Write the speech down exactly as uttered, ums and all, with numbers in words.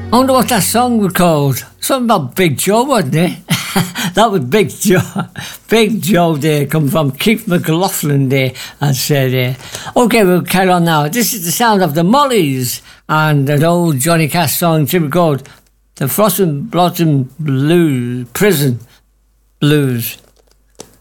I wonder what that song was called. Something about Big Joe, wasn't it? That was Big Joe. Big Joe there, come from Keith McLaughlin there, and said there. Okay, we'll carry on now. This is the sound of the Mollies and an old Johnny Cash song, simply called The Frost and Blossom Blues, Prison Blues.